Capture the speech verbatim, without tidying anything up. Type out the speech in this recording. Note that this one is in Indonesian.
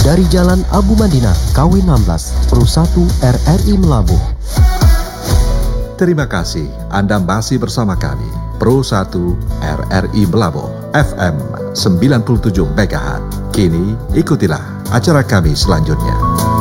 dari Jalan Abu Madinah, K W enam belas, Pro satu R R I Melabuh. Terima kasih Anda masih bersama kami, Pro satu R R I Melabuh, F M sembilan puluh tujuh megahertz. Kini ikutilah acara kami selanjutnya.